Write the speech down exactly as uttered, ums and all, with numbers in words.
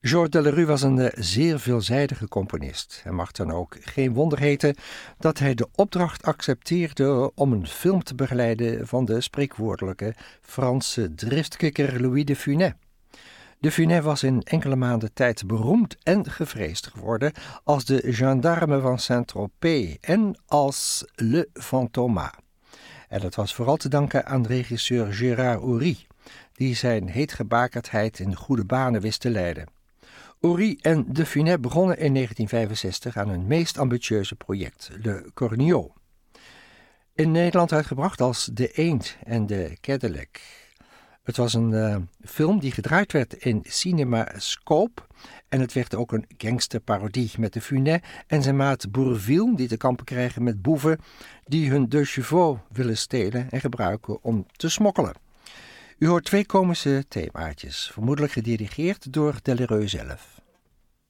Georges Delerue was een uh, zeer veelzijdige componist. Het mag dan ook geen wonder heten dat hij de opdracht accepteerde om een film te begeleiden van de spreekwoordelijke Franse driftkikker Louis de Funès. De Funès was in enkele maanden tijd beroemd en gevreesd geworden als de gendarme van Saint-Tropez en als Le Fantôme. En dat was vooral te danken aan regisseur Gérard Houry, die zijn heetgebakerdheid in goede banen wist te leiden. Houry en de Funès begonnen in negentien vijfenzestig aan hun meest ambitieuze project, Le Cornio. In Nederland uitgebracht als De Eend en de Cadillac. Het was een uh, film die gedraaid werd in CinemaScope en het werd ook een gangsterparodie met de Funès en zijn maat Bourvil die te kampen krijgen met boeven die hun deux chevaux willen stelen en gebruiken om te smokkelen. U hoort twee komische themaatjes, vermoedelijk gedirigeerd door Delerue zelf.